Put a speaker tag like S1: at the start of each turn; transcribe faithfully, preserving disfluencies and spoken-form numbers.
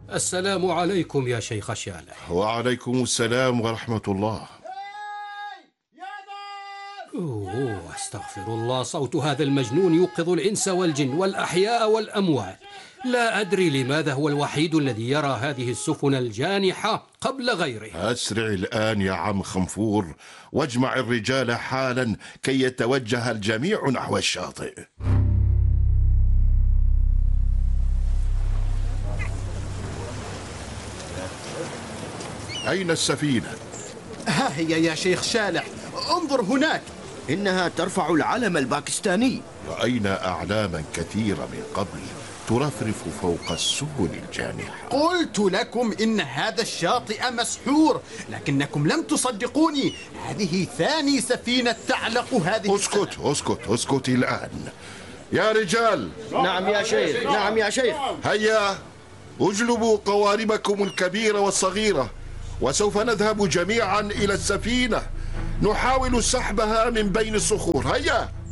S1: السلام عليكم يا شيخ شالح.
S2: وعليكم السلام ورحمة الله.
S1: أوه أستغفر الله، صوت هذا المجنون يوقظ الإنس والجن والأحياء والأموات. لا أدري لماذا هو الوحيد الذي يرى هذه السفن الجانحة قبل غيره.
S2: أسرع الآن يا عم خنفور، واجمع الرجال حالا كي يتوجه الجميع نحو الشاطئ. أين السفينة؟
S3: ها هي يا شيخ شالح، انظر هناك.
S4: إنها ترفع العلم الباكستاني.
S2: رأينا أعلاما كثيرة من قبل ترفرف فوق السفن الجانحة.
S3: قلت لكم إن هذا الشاطئ مسحور، لكنكم لم تصدقوني. هذه ثاني سفينة تعلق هذه.
S2: اسكت اسكت اسكت الآن يا رجال.
S4: نعم يا شيخ، نعم يا شيخ.
S2: هيا اجلبوا قواربكم الكبيرة والصغيرة، وسوف نذهب جميعا إلى السفينة نحاول سحبها من بين الصخور. هيا.